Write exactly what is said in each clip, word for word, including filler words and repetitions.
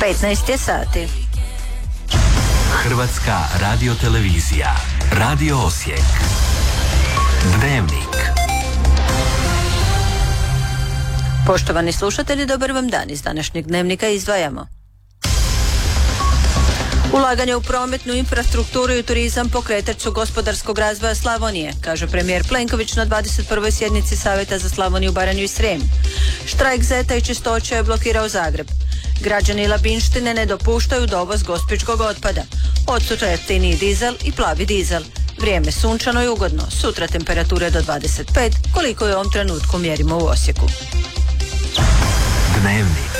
petnaest je sati. Hrvatska radiotelevizija, Radio Osijek, Dnevnik. Poštovani slušatelji, dobar vam dan. Iz današnjeg Dnevnika izdvajamo: ulaganje u prometnu infrastrukturu i turizam pokretač su gospodarskog razvoja Slavonije, kaže premijer Plenković na dvadeset prvoj sjednici Savjeta za Slavoniju, Baranju i Srijem. Štrajk Zeta i Čistoća je blokirao Zagreb. Građani Labinštine ne dopuštaju dovoz gospićkog otpada. Od sutra jeftiniji dizel i plavi dizel. Vrijeme sunčano i ugodno. Sutra temperature do dvadeset pet, koliko je u ovom trenutku mjerimo u Osijeku. Dnevnik.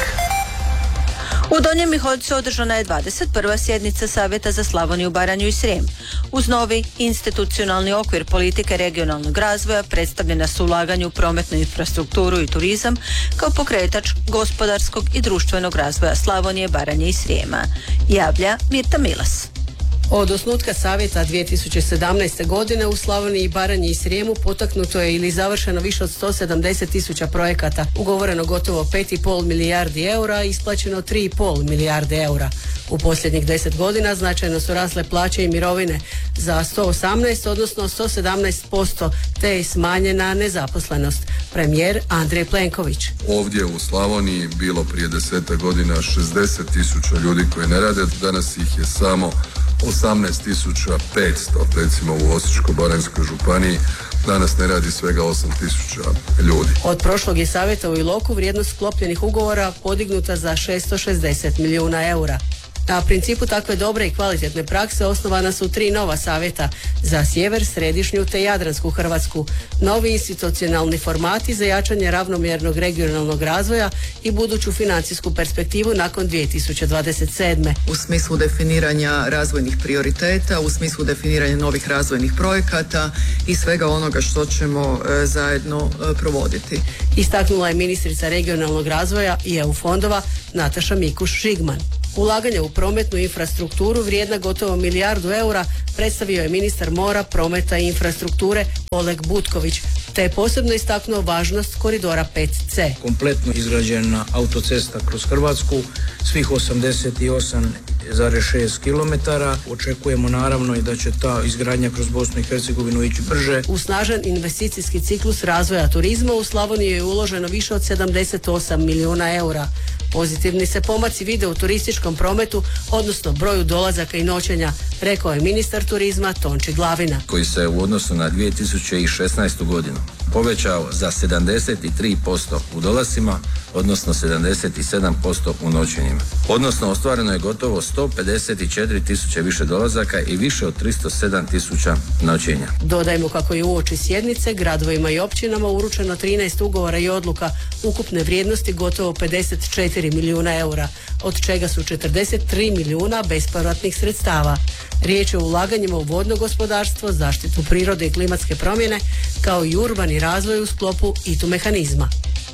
U Donjem Miholjcu održana je dvadeset prva sjednica Savjeta za Slavoniju, Baranju i Srijem. Uz novi institucionalni okvir politike regionalnog razvoja predstavljena su ulaganje u prometnu infrastrukturu i turizam kao pokretač gospodarskog i društvenog razvoja Slavonije, Baranje i Srijema. Javlja Mirta Milas. Od osnutka Savjeta dvije tisuće sedamnaeste. godine u Slavoniji, Baranji i Srijemu potaknuto je ili završeno više od sto sedamdeset tisuća projekata, ugovoreno gotovo pet i pol milijardi eura i isplaćeno tri i pol milijarde eura. U posljednjih deset godina značajno su rasle plaće i mirovine za sto osamnaest, odnosno sto sedamnaest posto, te je smanjena nezaposlenost. Premijer Andrej Plenković. Ovdje u Slavoniji bilo prije desetak godina šezdeset tisuća ljudi koji ne rade, danas ih je samo osamnaest tisuća petsto, recimo u Osječko-baranjskoj županiji danas ne radi svega osam tisuća ljudi. Od prošlog je savjeta u Iloku vrijednost sklopljenih ugovora podignuta za šesto šezdeset milijuna eura. Na principu takve dobre i kvalitetne prakse osnovana su tri nova savjeta za sjever, središnju te jadransku Hrvatsku, novi institucionalni formati za jačanje ravnomjernog regionalnog razvoja i buduću financijsku perspektivu nakon dvije tisuće dvadeset sedme. U smislu definiranja razvojnih prioriteta, u smislu definiranja novih razvojnih projekata i svega onoga što ćemo e, zajedno e, provoditi. Istaknula je ministrica regionalnog razvoja i E U fondova Nataša Mikuš-Žigman. Ulaganje u prometnu infrastrukturu vrijedna gotovo milijardu eura predstavio je ministar mora, prometa i infrastrukture Oleg Butković, te je posebno istaknuo važnost koridora pet C. Kompletno izgrađena autocesta kroz Hrvatsku, svih osamdeset osam zarez šest kilometara. Očekujemo naravno i da će ta izgradnja kroz Bosnu i Hercegovinu ići brže. U snažan investicijski ciklus razvoja turizma u Slavoniji je uloženo više od sedamdeset osam milijuna eura. Pozitivni se pomaci vide u turističkom prometu, odnosno broju dolazaka i noćenja, rekao je ministar turizma Tonči Glavina. Koji se u odnosu na dvije tisuće šesnaestu. godinu povećao za sedamdeset tri posto u dolascima, odnosno sedamdeset sedam posto u noćenjima. Odnosno ostvareno je gotovo sto pedeset četiri tisuće više dolazaka i više od tristo sedam tisuća noćenja. Dodajmo kako je uoči sjednice gradovima i općinama uručeno trinaest ugovora i odluka ukupne vrijednosti gotovo pedeset četiri milijuna eura, od čega su četrdeset tri milijuna bespovratnih sredstava. Riječ je o ulaganjima u vodno gospodarstvo, zaštitu prirode i klimatske promjene, kao i urbani razvoj u sklopu I T U mehanizma.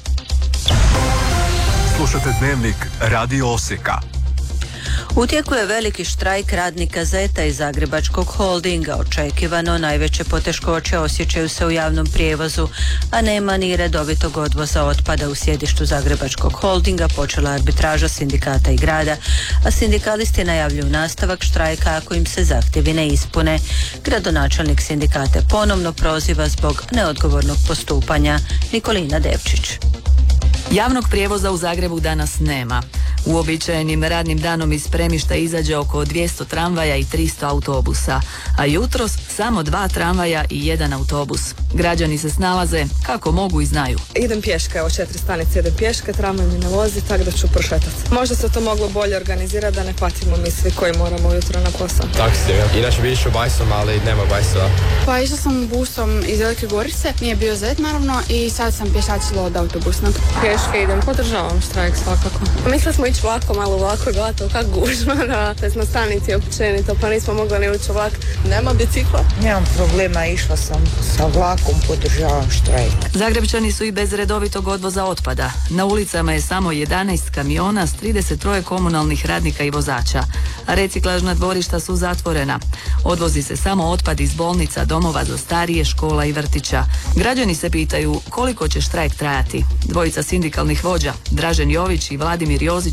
Slušate Dnevnik Radio Osijeka. U tijeku je veliki štrajk radnika Zeta i Zagrebačkog holdinga. Očekivano najveće poteškoće osjećaju se u javnom prijevozu, a nema ni redovitog odvoza otpada u sjedištu Zagrebačkog holdinga. Počela arbitraža sindikata i grada, a sindikalisti najavljuju nastavak štrajka ako im se zahtjevi ne ispune. Gradonačelnik sindikate ponovno proziva zbog neodgovornog postupanja. Nikolina Devčić. Javnog prijevoza u Zagrebu danas nema. Uobičajenim radnim danom iz spremišta izađe oko dvjesto tramvaja i tristo autobusa, a jutros samo dva tramvaja i jedan autobus. Građani se snalaze kako mogu i znaju. Idem pješke, evo četiri stanice idem pješke, tramvaj mi ne vozi, tako da ću prošetati. Možda se to moglo bolje organizirati da ne patimo mi svi koji moramo ujutro na posao. Taksi, ja. Inače bi išao bajsom, ali nema bajsova. Pa išla sam busom iz Velike Gorice, nije bio Zet naravno, i sad sam pješačila od autobusnog. Pješke idem, podržavam štrajk svakako. Mislili smo ići vlakom, malo vlako, gledati kako gužva na na stanici općenito, pa nismo mogli ni ući vlak. Nema bicikla? Nemam problema, išla sam sa vlakom, podržavam štrajk. Zagrebčani su i bez redovitog odvoza otpada. Na ulicama je samo jedanaest kamiona s trideset tri komunalnih radnika i vozača, a reciklažna dvorišta su zatvorena. Odvozi se samo otpad iz bolnica, domova za starije, škola i vrtića. Građani se pitaju koliko će štrajk trajati. Dvojica sindikalnih vođa, Dražen Jović i Vladimir Jozić,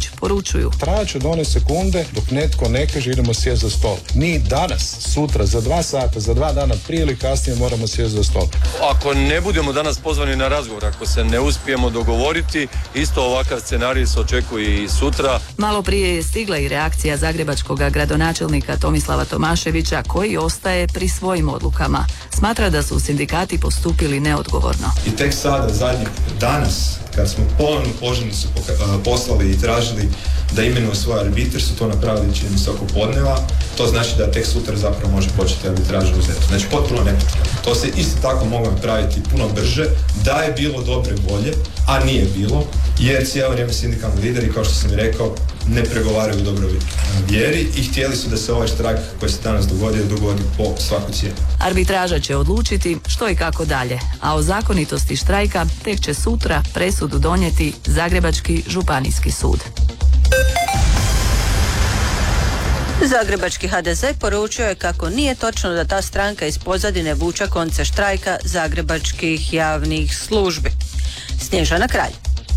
poručuju. Trajat će do one sekunde dok netko ne kaže idemo sjesti za stol. Mi danas, sutra, za dva sata, za dva dana prije ili kasnije moramo sjesti za stol. Ako ne budemo danas pozvani na razgovor, ako se ne uspijemo dogovoriti, isto ovakav scenarij se očekuje i sutra. Malo prije je stigla i reakcija zagrebačkog gradonačelnika Tomislava Tomaševića, koji ostaje pri svojim odlukama. Smatra da su sindikati postupili neodgovorno. I tek sada, zadnjih danas, kad smo ponovno požurnicu poslali i tražili da imenuju svoj arbiter, su to napravili čini mi se oko podneva. To znači da tek sutra zapravo može početi arbitraža u ZET-u. Znači potpuno nepotrebno. To se isto tako moglo napraviti puno brže da je bilo dobre volje, a nije bilo, jer cijelo vrijeme sindikalni lideri, kao što sam i rekao, ne pregovaraju u dobroj vjeri i htjeli su da se ovaj štrajk koji se danas dogodio dogodi po svaku cijenu. Arbitraža će odlučiti što i kako dalje, a o zakonitosti štrajka tek će sutra presudu donijeti Zagrebački županijski sud. Zagrebački H D Z poručio je kako nije točno da ta stranka iz pozadine vuče konce štrajka zagrebačkih javnih službi. Snježana Kralj.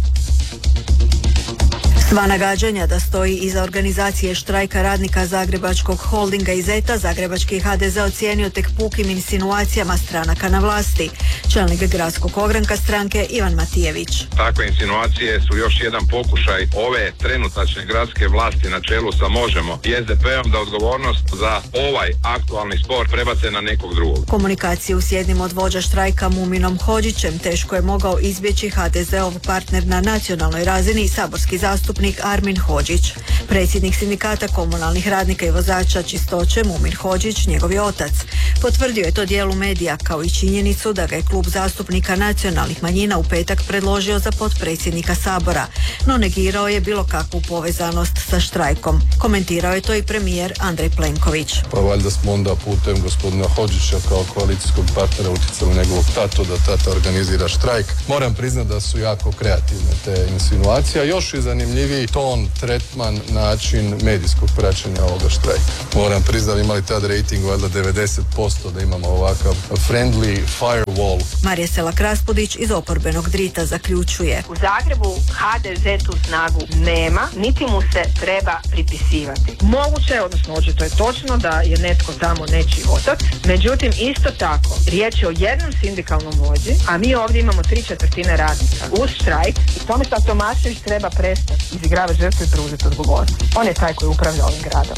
Sva nagađanja da stoji iza organizacije štrajka radnika Zagrebačkog holdinga i ZET-a Zagrebački H D Z ocijenio tek pukim insinuacijama stranaka na vlasti. Čelnik gradskog ogranka stranke Ivan Matijević. Takve insinuacije su još jedan pokušaj ove trenutačne gradske vlasti na čelu sa Možemo i S D P-om da odgovornost za ovaj aktualni spor prebace na nekog drugog. Komunikaciju s jednim od vođa štrajka Muminom Hodžićem teško je mogao izbjeći H D Z-ov partner na nacionalnoj razini i saborski zastupnik Armin Hodžić. Predsjednik sindikata komunalnih radnika i vozača Čistoće Mumin Hodžić, njegov je otac. Potvrdio je to dijelu medija kao i činjenicu da ga je klub zastupnika nacionalnih manjina u petak predložio za potpredsjednika Sabora, no negirao je bilo kakvu povezanost sa štrajkom. Komentirao je to i premijer Andrej Plenković. Pa valjda smo onda putem gospodina Hodžića kao koalicijskog partnera utjecali njegovog tatu da tata organizira štrajk. Moram priznati da su jako kreativne te insinuacije, a još i zanimljiviji ton, tretman, način medijskog praćenja ovoga štrajka. Moram priznati, imali tad rating valjda devedeset posto da imamo ovakav friendly firewall. Marija Selak-Raspudić iz oporbenog Drita zaključuje. U Zagrebu H D Z tu snagu nema, niti mu se treba pripisivati. Moguće, odnosno očito je točno da je netko tamo nečiji otac, međutim isto tako riječ je o jednom sindikalnom vođi, a mi ovdje imamo tri četvrtine radnika uz štrajk i Tomislav Tomašević treba prestati izigravati žrtvu i preuzeti odgovornost. On je taj koji upravlja ovim gradom.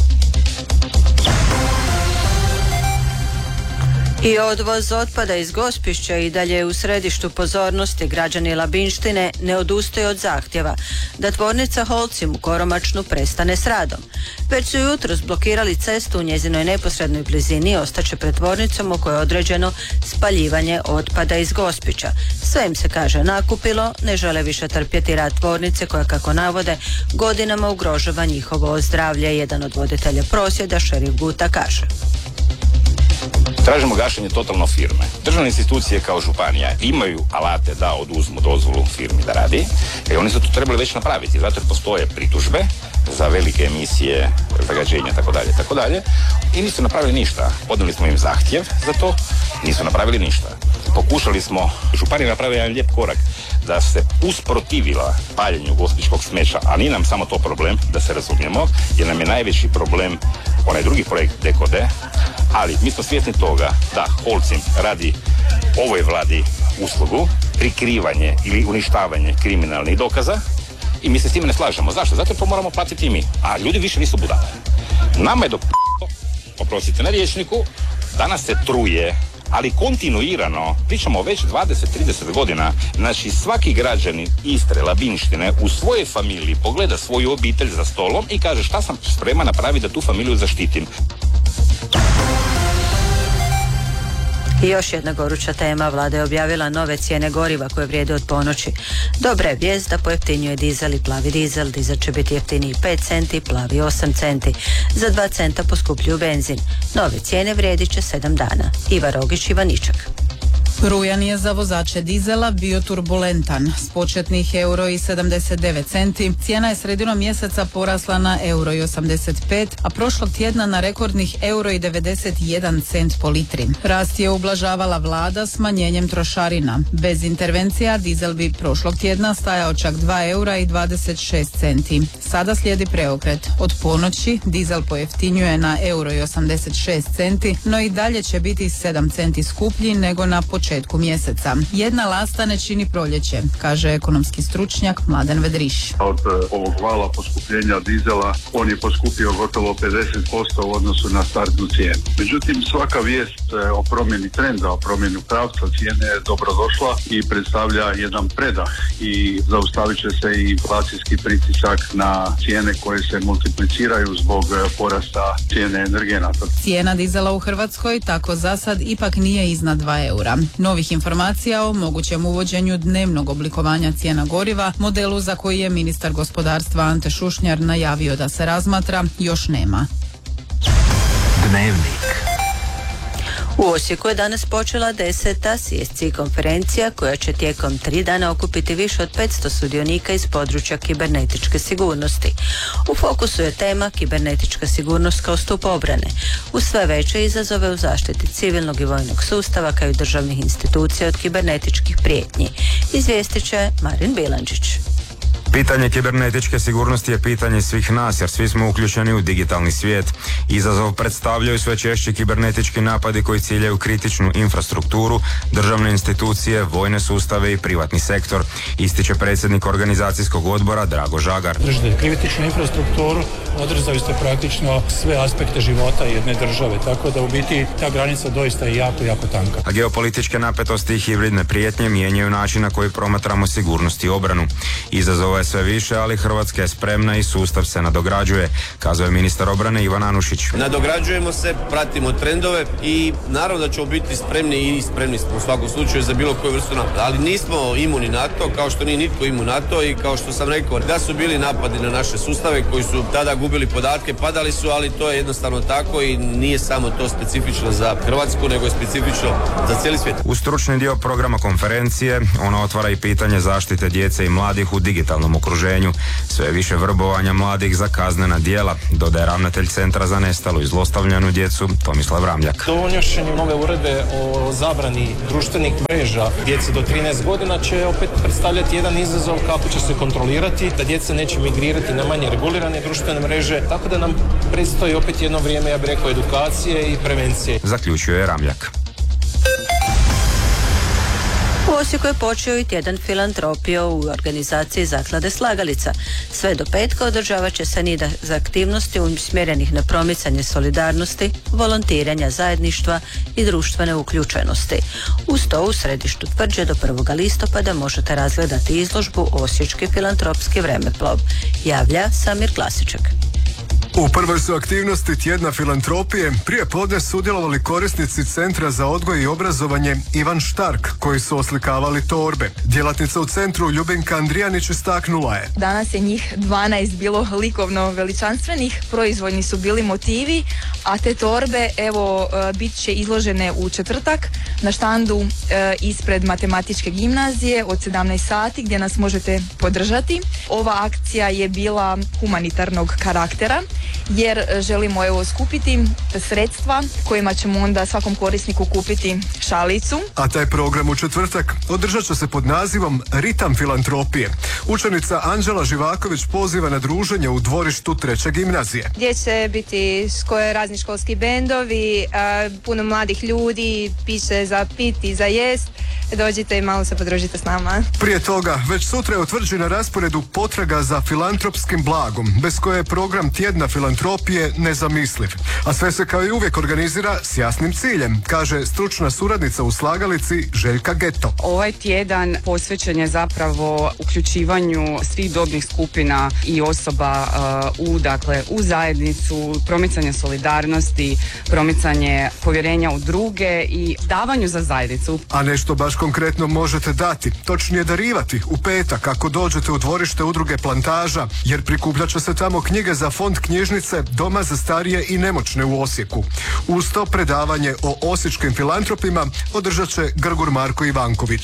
I odvoz otpada iz Gospišća i dalje u središtu pozornosti. Građani Labinštine ne odustaju od zahtjeva da tvornica Holcim u Koromačnu prestane s radom. Već su jutros blokirali cestu u njezinoj neposrednoj blizini, ostaće pred tvornicom u kojoj je određeno spaljivanje otpada iz Gospića. Sve im se, kaže, nakupilo, ne žele više trpjeti rad tvornice koja, kako navode, godinama ugrožava njihovo zdravlje. Jedan od voditelja prosvjeda, Šerif Guta, kaže: Tražimo gašenje totalno firme. Državne institucije kao županija imaju alate da oduzmu dozvolu firmi da radi, jer oni su to trebali već napraviti, zato jer postoje pritužbe za velike emisije, zagađenja, tako dalje, tako dalje, i nisu napravili ništa. Podnijeli smo im zahtjev za to, nisu napravili ništa. Pokušali smo, županija napravila jedan lijep korak da se usprotivila paljenju gospićkog smeća, a nije nam samo to problem, da se razumijemo, jer nam je najveći problem onaj drugi projekt D K D, ali mi smo svjesni toga da Holcim radi ovoj vladi uslugu, prikrivanje ili uništavanje kriminalnih dokaza, i mi se s time ne slažemo. Zašto? Zato jer to moramo platiti i mi, a ljudi više nisu budale. Nama je do oprostite na rječniku, danas se truje, ali kontinuirano, pričamo već dvadeset trideset godina, znači svaki građanin Istre, Labinštine u svojoj familiji pogleda svoju obitelj za stolom i kaže šta sam spreman napraviti da tu familiju zaštitim. I još jedna goruća tema. Vlada je objavila nove cijene goriva koje vrijede od ponoći. Dobra je vijest da pojeftinjuje dizel i plavi dizel. Dizel će biti jeftiniji pet centi, plavi osam centi. Za dva centa poskupljuju benzin. Nove cijene vrijedit će sedam dana. Iva Rogić, Ivaničak. Rujan je za vozače dizela bio turbulentan. S početnih euro i sedamdeset devet centi cijena je sredinom mjeseca porasla na euro i osamdeset pet, a prošlog tjedna na rekordnih euro i devedeset jedan cent po litri. Rast je ublažavala vlada smanjenjem trošarina. Bez intervencija dizel bi prošlog tjedna stajao čak dva eura i dvadeset šest centi. Sada slijedi preokret. Od ponoći dizel pojeftinjuje na euro i osamdeset šest centi, no i dalje će biti sedam centi skuplji nego na početku početku mjeseca. Jedna lasta ne čini proljeće, kaže ekonomski stručnjak Mladen Vedriš. Od ovog vala poskupljenja dizela on je poskupio gotovo pedeset posto u odnosu na startnu cijenu. Međutim, svaka vijest o promjeni trenda, o promjeni pravca cijene je dobrodošla i predstavlja jedan predah i zaustavit će se i inflacijski pritisak na cijene koje se multipliciraju zbog porasta cijene energenata. Cijena dizela u Hrvatskoj tako za sad ipak nije iznad dva eura. Novih informacija o mogućem uvođenju dnevnog oblikovanja cijena goriva, modelu za koji je ministar gospodarstva Ante Šušnjar najavio da se razmatra, još nema. Dnevnik. U Osijeku je danas počela deseta C S C konferencija koja će tijekom tri dana okupiti više od petsto sudionika iz područja kibernetičke sigurnosti. U fokusu je tema kibernetička sigurnost kao stup obrane, uz sve veće izazove u zaštiti civilnog i vojnog sustava kao i državnih institucija od kibernetičkih prijetnji. Izvijestit će Marin Bilandžić. Pitanje kibernetičke sigurnosti je pitanje svih nas jer svi smo uključeni u digitalni svijet. Izazov predstavljaju sve češći kibernetički napadi koji ciljaju kritičnu infrastrukturu, državne institucije, vojne sustave i privatni sektor, ističe predsjednik organizacijskog odbora Drago Žagar. Držite kritičnu infrastrukturu, održavaju ste praktično sve aspekte života jedne države, tako da u biti ta granica doista je jako, jako tanka. A geopolitičke napetosti i hibridne prijetnje mijenjaju način na koji promatramo sigurnost i obranu. Izazova je sve više, ali Hrvatska je spremna i sustav se nadograđuje, kazao je ministar obrane Ivan Anušić. Nadograđujemo se, pratimo trendove i naravno da ćemo biti spremni i spremni smo u svakom slučaju za bilo koju vrstu napada. Ali nismo imuni na to, kao što nije nitko imun na to i kao što sam rekao, da su bili napadi na naše sustave koji su tada gubili podatke, padali su, ali to je jednostavno tako i nije samo to specifično za Hrvatsku, nego je specifično za cijeli svijet. U stručni dio programa konferencije ona otvara i pitanje zaštite djece i mladih u digitalnom okruženju. Sve više vrbovanja mladih za kaznena djela, dodaje ravnatelj Centra za nestalu i zlostavljanu djecu Tomislav Ramljak. Donošenjem nove uredbe o zabrani društvenih mreža djece do trinaest godina će opet predstavljati jedan izazov kako će se kontrolirati, da djeca neće migrirati na manje regulirane društvene mreže, tako da nam predstoji opet jedno vrijeme, ja bih rekao, edukacije i prevencije. Zaključuje Ramljak. U Osijeku je počeo i tjedan filantropije u organizaciji Zaklade Slagalica. Sve do petka održavat će se niz aktivnosti usmjerenih na promicanje solidarnosti, volontiranja, zajedništva i društvene uključenosti. Uz to u središtu Tvrđe do prvog listopada možete razgledati izložbu Osječki filantropski vremeplov. Javlja Samir Klasiček. U prvoj su aktivnosti tjedna filantropije prije podne sudjelovali korisnici Centra za odgoj i obrazovanje Ivan Štark, koji su oslikavali torbe. Djelatnica u centru Ljubinka Andrijanić istaknula je: danas je njih dvanaest bilo likovno veličanstvenih, proizvoljni su bili motivi, a te torbe evo bit će izložene u četvrtak na štandu e, ispred Matematičke gimnazije od sedamnaest sati gdje nas možete podržati. Ova akcija je bila humanitarnog karaktera jer želimo evo skupiti sredstva kojima ćemo onda svakom korisniku kupiti šalicu. A taj program u četvrtak održat će se pod nazivom Ritam filantropije. Učenica Anđela Živaković poziva na druženje u dvorištu treće gimnazije. Gdje će biti koje razni školski bendovi, puno mladih ljudi, piše za piti i za jest. Dođite i malo se podružite s nama. Prije toga, već sutra je utvrđen na rasporedu potraga za filantropskim blagom, bez koje je program tjedna filantropije nezamisliv. A sve se kao i uvijek organizira s jasnim ciljem, kaže stručna suradnica u Slagalici Željka Geto. Ovaj tjedan posvećen je zapravo uključivanju svih dobnih skupina i osoba uh, u, dakle, u zajednicu, promicanje solidarnosti, promicanje povjerenja u druge i davanju za zajednicu. A nešto baš konkretno možete dati, točnije darivati u petak ako dođete u dvorište udruge Plantaža, jer prikupljat će se tamo knjige za fond knjižnice ulice Doma za starije i nemoćne u Osijeku. Uz to predavanje o osječkim filantropima održat će Grgur Marko Ivanković.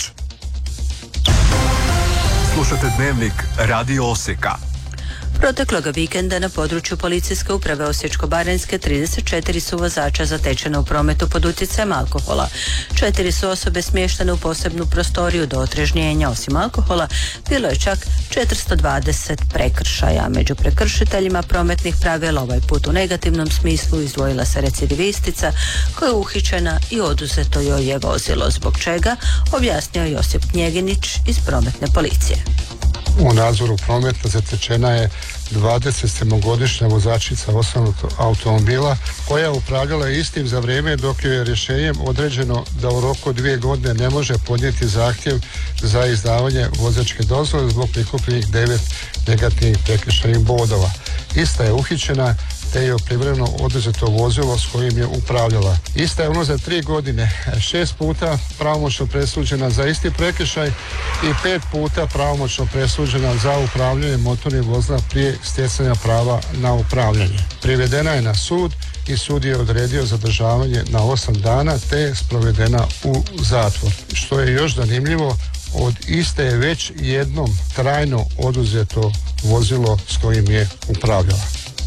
Slušate Dnevnik Radio Osijeka. Protekloga vikenda na području policijske uprave Osječko-baranjske trideset četiri su vozača zatečena u prometu pod utjecajem alkohola. Četiri su osobe smještene u posebnu prostoriju do otrežnjenja. Osim alkohola, bilo je čak četiristo dvadeset prekršaja. Među prekršiteljima prometnih pravila ovaj put u negativnom smislu izdvojila se recidivistica koja je uhićena i oduzeto joj je vozilo, zbog čega objasnio Josip Knjeginić iz prometne policije. U nadzoru prometa zatečena je dvadesetsedmogodišnja vozačica osobnog automobila koja je upravljala istim za vrijeme dok joj je rješenjem određeno da u roku dvije godine ne može podnijeti zahtjev za izdavanje vozačke dozvole zbog prikupljenih devet negativnih prekršajnih bodova. Ista je uhićena te je privremeno oduzeto vozilo s kojim je upravljala. Ista je unazad tri godine šest puta pravomoćno presuđena za isti prekršaj i pet puta pravomoćno presuđena za upravljanje motornih vozila prije stjecanja prava na upravljanje. Privedena je na sud i sud je odredio zadržavanje na osam dana te je sprovedena u zatvor. Što je još zanimljivo, od iste je već jednom trajno oduzeto vozilo s kojim je upravljala.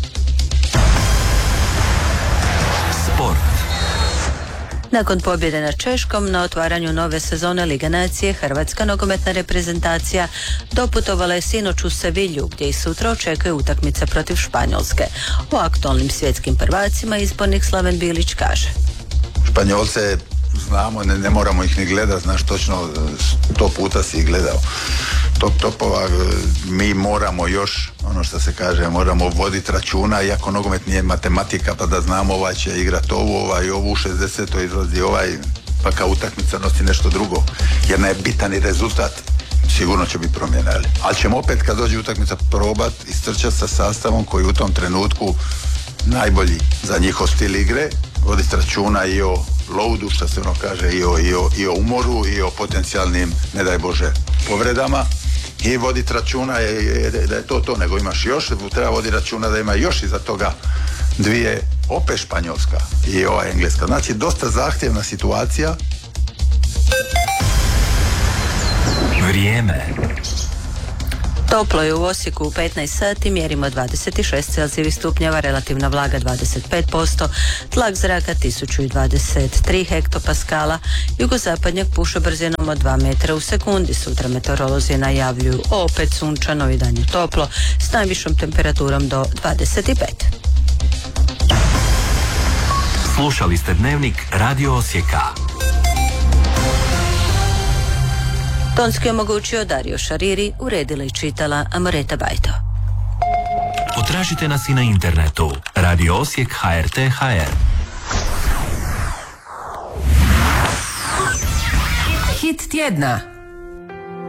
Sport. Nakon pobjede nad Češkom na otvaranju nove sezone Liga nacije, hrvatska nogometna reprezentacija doputovala je sinoć u Sevilju, gdje i sutra očekuje utakmica protiv Španjolske. O aktualnim svjetskim prvacima izbornik Slaven Bilić kaže: Španjolce znamo, ne, ne moramo ih ni gledati, znaš točno, sto puta si ih gledao. Top topova, mi moramo još, ono što se kaže, moramo voditi računa, iako nogomet nije matematika, pa da znamo ovaj će igrat ovu, ovaj ovu, u šezdesetoj izlazi ovaj, pa kao utakmica nosi nešto drugo, jer ne bitan i rezultat, sigurno će biti promjena, ali, ali ćemo opet kad dođe utakmica probat istrčati sa sastavom koji u tom trenutku najbolji za njihov stil igre, voditi računa i o loadu, što se ono kaže, i o, i o, i o umoru, i o potencijalnim, ne daj Bože, povredama, i voditi računa je, je, da je to to, nego imaš još, treba voditi računa da ima još iza toga dvije, opet Španjolska i ova Engleska. Znači, dosta zahtjevna situacija. Vrijeme. Toplo je u Osijeku u petnaest sati, mjerimo dvadeset šest celzijevih stupnjeva, relativna vlaga dvadeset pet posto, tlak zraka tisuću dvadeset tri hektopaskala, jugozapadnjak puše brzinom od dva metra u sekundi. Sutra meteorolozi najavljuju opet sunčano i danju toplo s najvišom temperaturom do dvadeset pet. Slušali ste Dnevnik Radio Osijeka. Tonski omogućio Dario Šariri, uredila i čitala Amoreta Bajto. Potražite nas i na internetu Radio Osijek H R T H R. Hit tjedna.